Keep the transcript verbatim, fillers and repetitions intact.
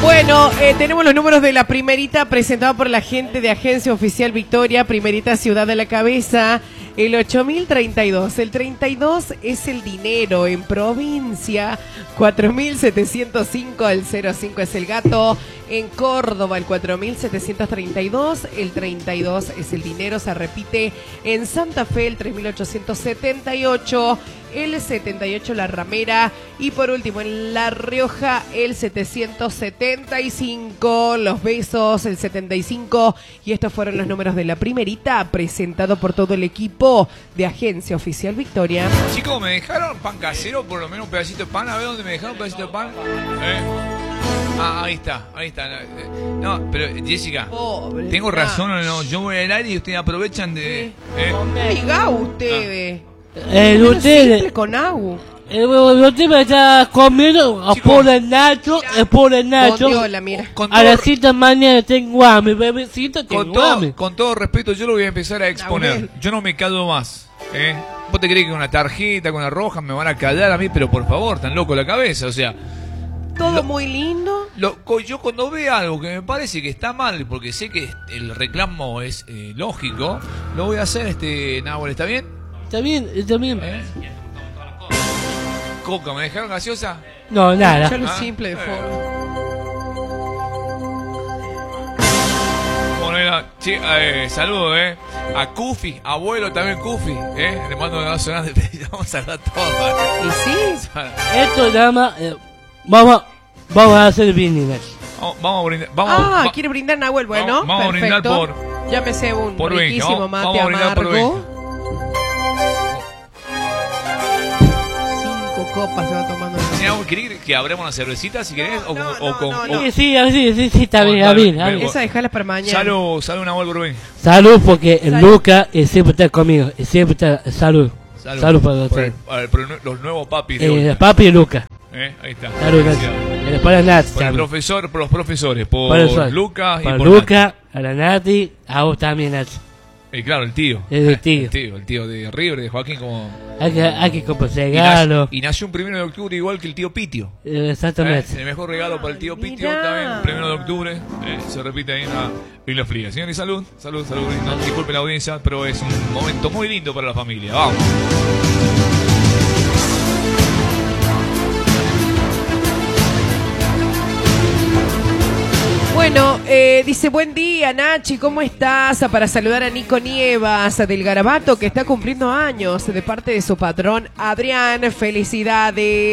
Bueno, eh, tenemos los números de la primerita presentada por la gente de Agencia Oficial Victoria, primerita Ciudad de la Cabeza, el ocho mil treinta y dos. El treinta y dos es el dinero en provincia, cuatro mil setecientos cinco, el cero cinco es el gato. En Córdoba, el cuatro mil setecientos treinta y dos, el treinta y dos es el dinero, se repite. En Santa Fe, el tres mil ochocientos setenta y ocho, el setenta y ocho la ramera. Y por último, en La Rioja, el setecientos setenta y cinco, los besos, el setenta y cinco. Y estos fueron los números de la primerita, presentado por todo el equipo de Agencia Oficial Victoria. Chicos, ¿me dejaron pan casero? Por lo menos un pedacito de pan. A ver dónde me dejaron un pedacito de pan. ¿Eh? Ah, ahí está, ahí está. No, pero Jessica, pobre, tengo razón o no. Yo voy al aire y ustedes aprovechan de. Sí. Eh. Diga ustedes. Ah. Eh, ustedes. Con agua. Eh, usted me está comiendo a por el Nacho, es por el Nacho. Diola, mira. Con a las siete de mañana tengo hambre, bebecito, tengo con todo, hambre. Con todo respeto, yo lo voy a empezar a exponer. Yo no me callo más. ¿eh? ¿Vos te crees que con una tarjeta, con una roja, me van a callar a mí? Pero por favor, tan loco la cabeza, o sea. Todo lo, muy lindo. Lo, yo cuando veo algo que me parece que está mal, porque sé que el reclamo es eh, lógico, lo voy a hacer, este Nahuel, ¿está bien? Está bien, está bien. ¿Eh? Coca, ¿me dejaron gaseosa? No, nada. Ya lo ah, simple de forma. Bueno, era, che, eh, saludo, eh. A Kufi, abuelo también Kufi, eh. Le mando un abrazo grande, vamos a hablar todo. ¿Y sí? Esto llama, eh, vamos, vamos a hacer brindis. Vamos, vamos a brindar. Vamos, ah, va, quiere brindar Nahuel, bueno, vamos, vamos perfecto. a brindar por. Llámese un por riquísimo Benja, mate vamos, vamos amargo. Cinco copas se va tomando. ¿Querés que abramos una cervecita si querés? No, o, no, o no, con, no, o, no. Sí, sí, sí, sí, sí, está bien, está bien. Está bien. Esa dejarlas para mañana. Salud, salud, Nahuel Burbén. Salud, porque Salud. Lucas eh, siempre está conmigo, eh, siempre está, salud. Salud, salud para por, ustedes. el, por el, los nuevos papis de Eh, hoy. papi y Lucas. Eh, ahí está. Salud, Nacho. Eh, Para Nati. Por el profesor, por los profesores, por, Por eso. Lucas y Para por Lucas, a la Nati, a vos también, Nacho. Y eh, claro, el tío. Es el tío. El tío, el tío de River, de Joaquín, como. Hay que, hay que comprar Y nació, regalo. y nació un primero de octubre igual que el tío Pitio. Eh, exactamente. Eh, el mejor regalo para el tío Pitio Mirá. también, primero de octubre. Eh, se repite ahí en la, en la fría. Señores, salud, salud, salud. No, disculpen la audiencia, pero es un momento muy lindo para la familia. Vamos. Bueno, eh, dice, buen día, Nachi, ¿cómo estás? Para saludar a Nico Nievas del Garabato, que está cumpliendo años de parte de su patrón, Adrián. Felicidades.